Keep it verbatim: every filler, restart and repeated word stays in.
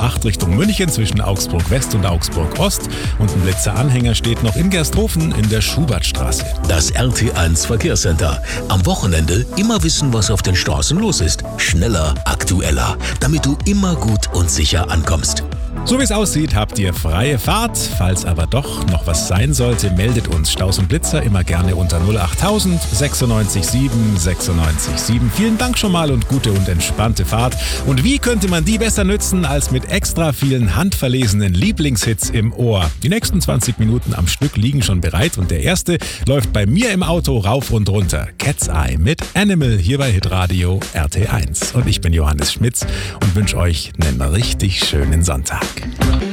acht Richtung München zwischen Augsburg West und Augsburg Ost. Und ein Blitzer-Anhänger steht noch in Gersthofen in der Schubertstraße. Das R T eins Verkehrscenter. Am Wochenende immer wissen, was auf den Straßen los ist. Schneller, aktueller, damit du immer gut und sicher ankommst. So wie es aussieht, habt ihr freie Fahrt. Falls aber doch noch was sein sollte, meldet uns Staus und Blitzer immer gerne unter null achttausend sechsundneunzig sieben sechsundneunzig sieben. Vielen Dank schon mal und gute und entspannte Fahrt. Und wie könnte man die besser nützen als mit extra vielen handverlesenen Lieblingshits im Ohr? Die nächsten zwanzig Minuten am Stück liegen schon bereit und der erste läuft bei mir im Auto rauf und runter. Cat's Eye mit Animal hier bei Hitradio R T eins. Und ich bin Johannes Schmitz und wünsche euch einen richtig schönen Sonntag.